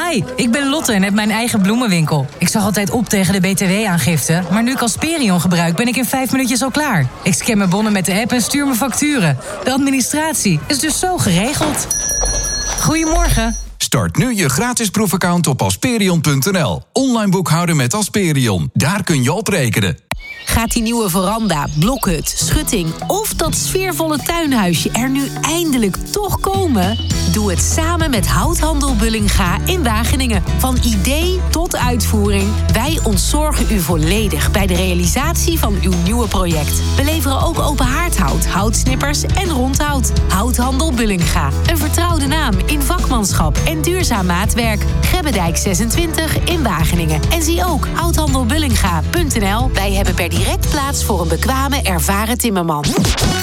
Hi, ik ben Lotte en heb mijn eigen bloemenwinkel. Ik zag altijd op tegen de BTW-aangifte, maar nu ik Asperion gebruik ben ik in 5 minuutjes al klaar. Ik scan mijn bonnen met de app en stuur mijn facturen. De administratie is dus zo geregeld. Goedemorgen. Start nu je gratis proefaccount op Asperion.nl. Online boekhouden met Asperion. Daar kun je op rekenen. Gaat die nieuwe veranda, blokhut, schutting of dat sfeervolle tuinhuisje er nu eindelijk toch komen? Doe het samen met Houthandel Bullinga in Wageningen. Van idee tot uitvoering. Wij ontzorgen u volledig bij de realisatie van uw nieuwe project. We leveren ook open haardhout, houtsnippers en rondhout. Houthandel Bullinga. Een vertrouwde naam in vakmanschap en duurzaam maatwerk. Grebbedijk 26 in Wageningen. En zie ook houthandelbullinga.nl. Wij hebben per direct plaats voor een bekwame, ervaren timmerman.